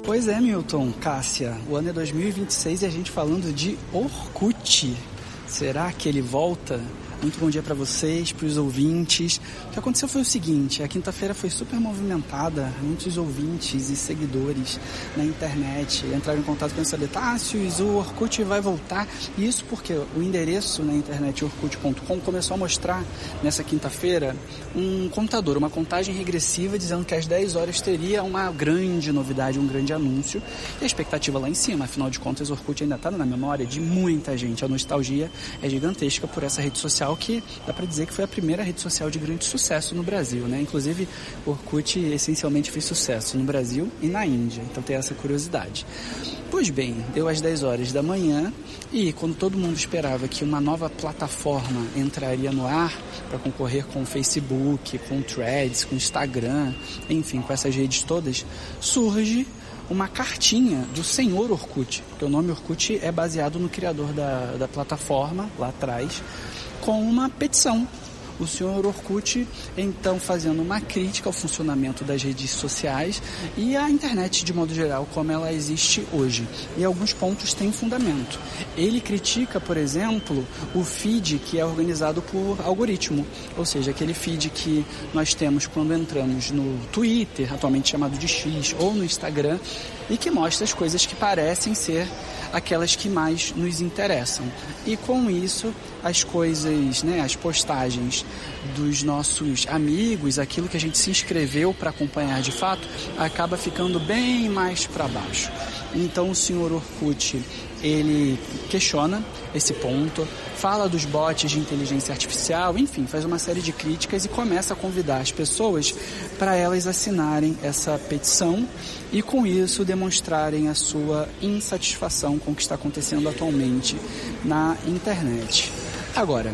Pois é, Milton, Cássia, o ano é 2026 e a gente falando de Orkut. Será que ele volta? Muito bom dia para vocês, para os ouvintes. O que aconteceu foi o seguinte, a quinta-feira foi super movimentada, muitos ouvintes e seguidores na internet entraram em contato para saber, Tássios, o Orkut vai voltar. E isso porque o endereço na internet orkut.com começou a mostrar nessa quinta-feira um contador, uma contagem regressiva dizendo que às 10 horas teria uma grande novidade, um grande anúncio. E a expectativa lá em cima, afinal de contas, o Orkut ainda está na memória de muita gente. A nostalgia é gigantesca por essa rede social que dá para dizer que foi a primeira rede social de grande sucesso no Brasil, né? Inclusive, o Orkut essencialmente fez sucesso no Brasil e na Índia, então tem essa curiosidade. Pois bem, deu às 10 horas da manhã e quando todo mundo esperava que uma nova plataforma entraria no ar para concorrer com o Facebook, com o Threads, com o Instagram, enfim, com essas redes todas, surge uma cartinha do senhor Orkut, porque o nome Orkut é baseado no criador da plataforma, lá atrás, com uma petição. O senhor Orkut, então, fazendo uma crítica ao funcionamento das redes sociais e à internet de modo geral, como ela existe hoje. E alguns pontos têm fundamento. Ele critica, por exemplo, o feed que é organizado por algoritmo, ou seja, aquele feed que nós temos quando entramos no Twitter, atualmente chamado de X, ou no Instagram, e que mostra as coisas que parecem ser aquelas que mais nos interessam. E com isso, as coisas, né, as postagens dos nossos amigos, aquilo que a gente se inscreveu para acompanhar de fato, acaba ficando bem mais para baixo. Então o senhor Orkut, ele questiona esse ponto, fala dos bots de inteligência artificial, enfim, faz uma série de críticas e começa a convidar as pessoas para elas assinarem essa petição e com isso demonstrarem a sua insatisfação com o que está acontecendo atualmente na internet. Agora,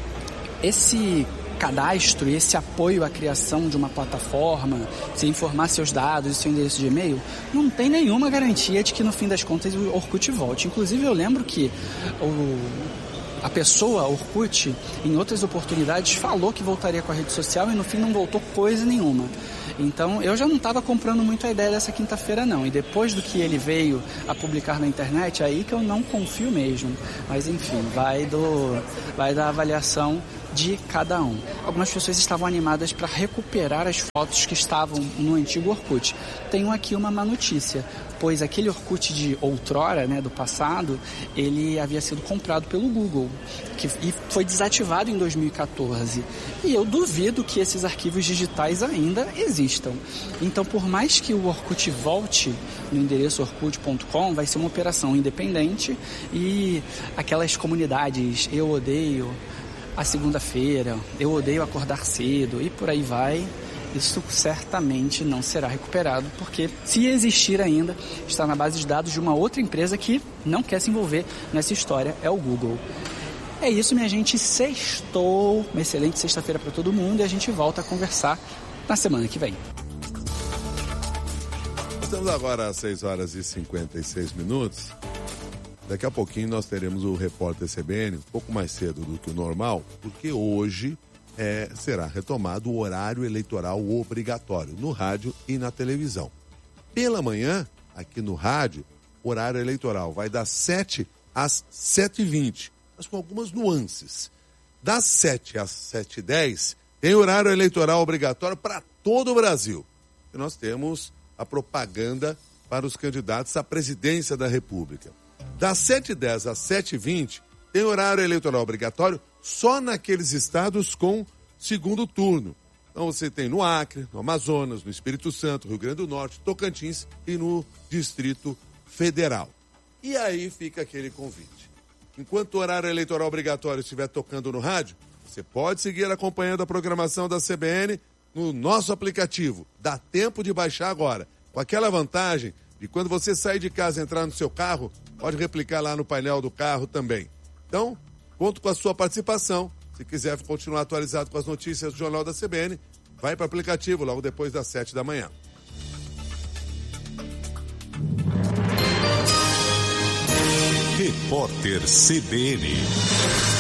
esse cadastro e esse apoio à criação de uma plataforma, você informar seus dados e seu endereço de e-mail, não tem nenhuma garantia de que no fim das contas o Orkut volte. Inclusive eu lembro que a pessoa, Orkut, em outras oportunidades falou que voltaria com a rede social e no fim não voltou coisa nenhuma. Então eu já não estava comprando muito a ideia dessa quinta-feira não, e depois do que ele veio a publicar na internet, aí que eu não confio mesmo. Mas enfim, vai da avaliação de cada um. Algumas pessoas estavam animadas para recuperar as fotos que estavam no antigo Orkut. Tenho aqui uma má notícia, pois aquele Orkut de outrora, né, do passado, ele havia sido comprado pelo Google e foi desativado em 2014. E eu duvido que esses arquivos digitais ainda existam. Então, por mais que o Orkut volte no endereço orkut.com, vai ser uma operação independente e aquelas comunidades, eu odeio a segunda-feira, eu odeio acordar cedo e por aí vai, isso certamente não será recuperado, porque se existir ainda, está na base de dados de uma outra empresa que não quer se envolver nessa história, é o Google. É isso, minha gente, sextou, uma excelente sexta-feira para todo mundo e a gente volta a conversar na semana que vem. Estamos agora às 6 horas e 56 minutos. Daqui a pouquinho nós teremos o repórter CBN, um pouco mais cedo do que o normal, porque hoje será retomado o horário eleitoral obrigatório no rádio e na televisão. Pela manhã, aqui no rádio, o horário eleitoral vai das 7 às 7h20, mas com algumas nuances. Das 7 às 7h10, tem horário eleitoral obrigatório para todo o Brasil. E nós temos a propaganda para os candidatos à presidência da República. Das 7h10 às 7h20, tem horário eleitoral obrigatório só naqueles estados com segundo turno. Então você tem no Acre, no Amazonas, no Espírito Santo, Rio Grande do Norte, Tocantins e no Distrito Federal. E aí fica aquele convite. Enquanto o horário eleitoral obrigatório estiver tocando no rádio, você pode seguir acompanhando a programação da CBN no nosso aplicativo. Dá tempo de baixar agora. Com aquela vantagem de quando você sair de casa e entrar no seu carro, pode replicar lá no painel do carro também. Então, conto com a sua participação. Se quiser continuar atualizado com as notícias do Jornal da CBN, vai para o aplicativo logo depois das 7 da manhã. Repórter CBN.